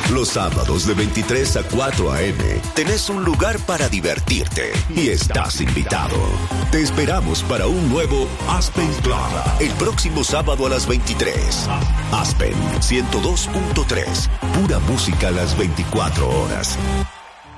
Los sábados de 23 a 4 a.m. tenés un lugar para divertirte y estás invitado. Te esperamos para un nuevo Aspen Club el próximo sábado a las 23. Aspen 102.3. Pura música a las 24 horas.